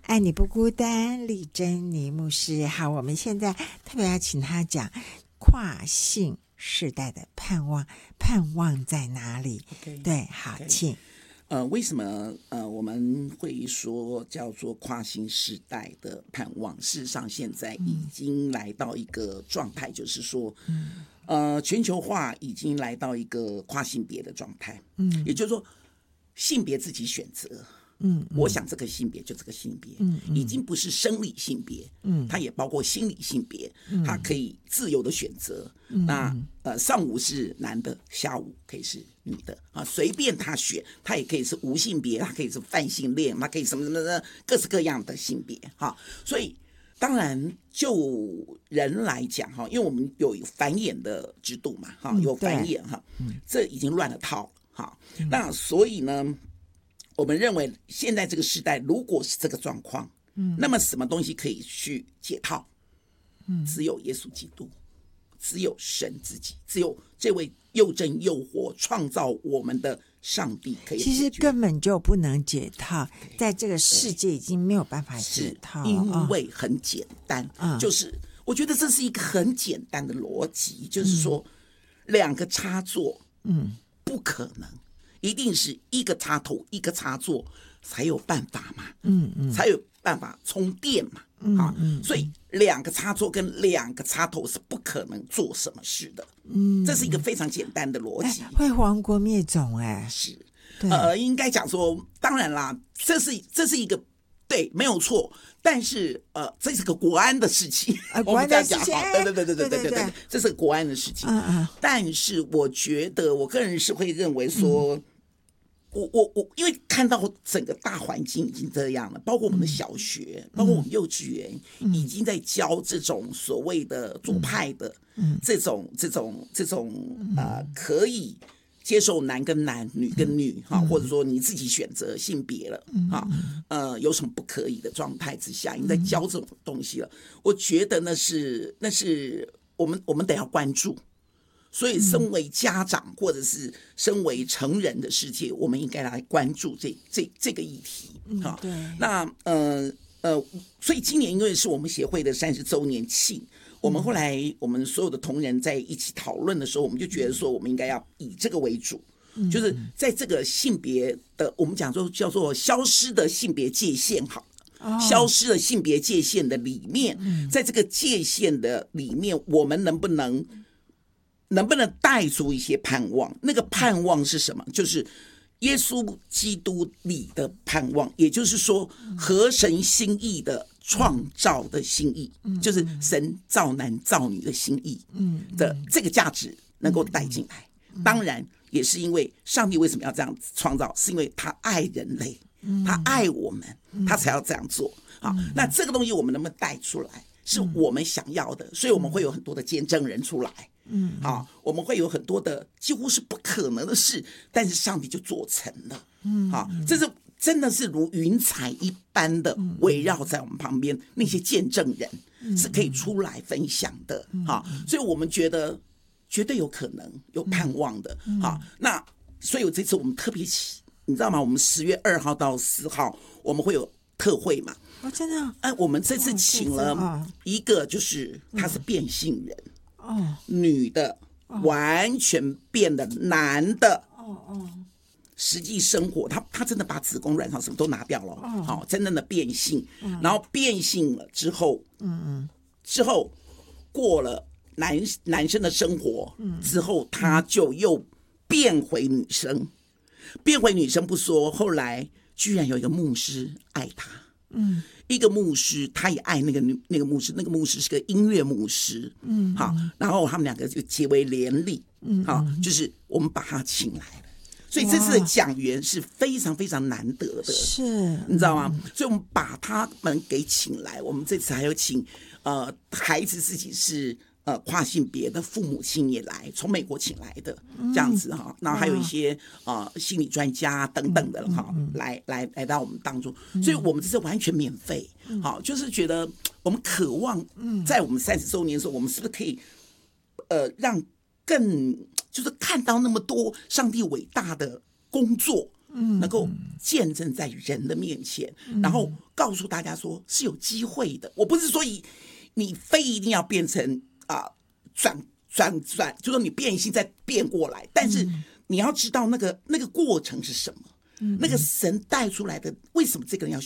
爱你不孤单，李珍妮牧师。好，我们现在特别要请他讲跨性世代的盼望，盼望在哪里？ Okay, 对，好，请。 为什么我们会说叫做跨性世代的盼望？事实上，现在已经来到一个状态，就是说，全球化已经来到一个跨性别的状态。也就是说，性别自己选择。我想这个性别就这个性别，已经不是生理性别，它也包括心理性别，它可以自由的选择。那上午是男的，下午可以是女的啊，随便他选，他也可以是无性别，他可以是泛性恋，他可以什么什么的，各式各样的性别哈。所以当然就人来讲哈，因为我们有繁衍的制度嘛哈，有繁衍哈，这已经乱了套哈。那所以呢，我们认为现在这个时代如果是这个状况，那么什么东西可以去解套？只有耶稣基督，只有神自己，只有这位又真又活创造我们的上帝可以解决。 其实根本就不能解套，在这个世界已经没有办法解套， 因为很简单，就是我觉得这是一个很简单的逻辑，就是说两个插座，不可能。一定是一个插头一个插座才有办法嘛，才有办法充电嘛，所以两个插座跟两个插头是不可能做什么事的，这是一个非常简单的逻辑。 会亡国灭种是，应该讲说，当然啦，这是一个对，没有错。但是这是个国安的事情， 国安的事情， 对，这是个国安的事情。但是我觉得，我个人是会认为说。我因为看到整个大环境已经这样了，包括我们的小学，包括我们幼稚园，已经在教这种所谓的左派的，这种可以接受男跟男、女跟女哈，或者说你自己选择性别了哈，有什么不可以的状态之下，你在教这种东西了，我觉得那是我们得要关注。所以身为家长或者是身为成人的世界，我们应该来关注这个议题哈。那所以今年因为是我们协会的30周年庆，我们后来我们所有的同仁在一起讨论的时候，我们就觉得说我们应该要以这个为主，就是在这个性别的我们讲说叫做消失的性别界限好。消失的性别界限的里面，在这个界限的里面，我们能不能带出一些盼望？那个盼望是什么？就是耶稣基督里的盼望，也就是说合神心意的创造的心意，就是神造男造女的心意的这个价值能够带进来。当然也是因为上帝为什么要这样创造，是因为他爱人类，他爱我们，他才要这样做。好，那这个东西我们能不能带出来，是我们想要的，所以我们会有很多的见证人出来。我们会有很多的几乎是不可能的事，但是上帝就做成了。这是真的是如云彩一般的围绕在我们旁边，那些见证人是可以出来分享的。所以我们觉得绝对有可能有盼望的。那所以这次我们特别你知道吗？我们10月2号到4号我们会有特会嘛？ 真的？ 我们这次请了一个，就是他是变性人。女的完全变得男的，实际生活他真的把子宫卵巢什么都拿掉了，真正的变性，然后变性了之后，之后过了男生的生活之后，他就又变回女生，不说，后来居然有一个牧师爱他，一个牧师他也爱那个牧师，那个牧师是个音乐牧师，好，然后他们两个就结为连理，好，就是我们把他请来了，所以这次的讲员是非常非常难得的， 是， 你知道吗？所以我们把他们给请来，我们这次还有请孩子自己是跨性别的父母亲也来，从美国请来的这样子哈，然后还有一些心理专家等等的哈，来到我们当中，所以我们这是完全免费，好，就是觉得我们渴望在我们30周年的时候，我们是不是可以让更就是看到那么多上帝伟大的工作， 能够见证在人的面前，然后告诉大家说是有机会的。我不是说你非一定要变成转，就说你变性再变过来，但是你要知道那个过程是什么，那个神带出来的，为什么这个人要